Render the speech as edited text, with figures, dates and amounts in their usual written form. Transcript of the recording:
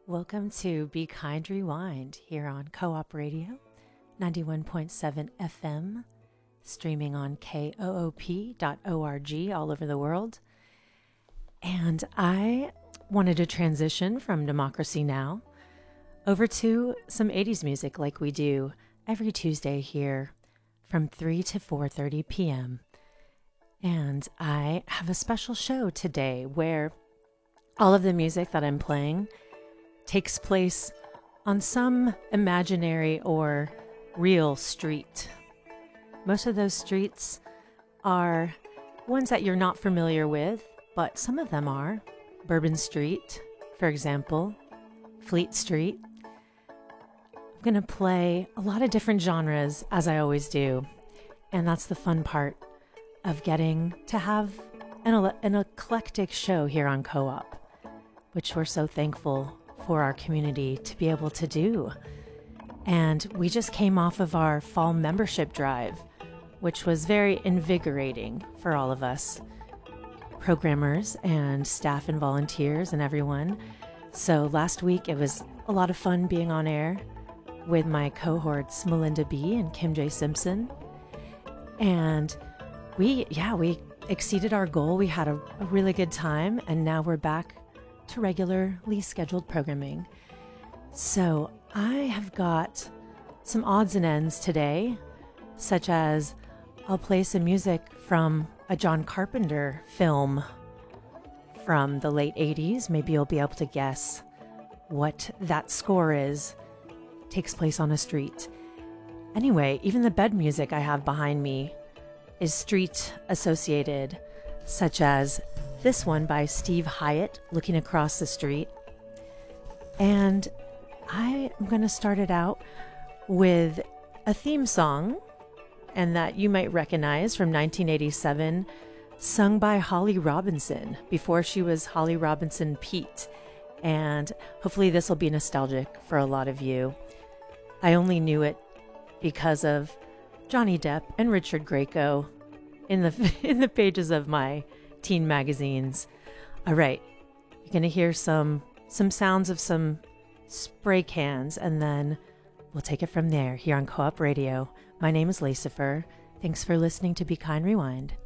Welcome to Be Kind Rewind here on Co-op Radio, 91.7 FM, streaming on koop.org all over the world. And I wanted to transition from Democracy Now! Over to some 80s music like we do every Tuesday here from 3 to 4:30 p.m. And I have a special show today where all of the music that I'm playing takes place on some imaginary or real street. Most of those streets are ones that you're not familiar with, but some of them are. Bourbon Street, for example, Fleet Street. I'm going to play a lot of different genres, as I always do, and that's the fun part of getting to have an eclectic show here on Co-op, which we're so thankful for our community to be able to do. And we just came off of our fall membership drive, which was very invigorating for all of us, programmers and staff and volunteers and everyone. So last week it was a lot of fun being on air with my cohorts Melinda B. and Kim J. Simpson. And we exceeded our goal. We had a really good time, and now we're back to regularly scheduled programming. So I have got some odds and ends today, such as I'll play some music from a John Carpenter film from the late 80s. Maybe you'll be able to guess what that score is. It takes place on a street. Anyway, even the bed music I have behind me is street associated, such as this one by Steve Hyatt, Looking Across the Street. And I am going to start it out with a theme song, and that you might recognize, from 1987, sung by Holly Robinson before she was Holly Robinson Pete. And hopefully this will be nostalgic for a lot of you. I only knew it because of Johnny Depp and Richard Grieco in the pages of my teen magazines. All right, you're gonna hear some sounds of some spray cans, and then we'll take it from there here on Co-op Radio. My name is Lucifer. Thanks for listening to Be Kind Rewind.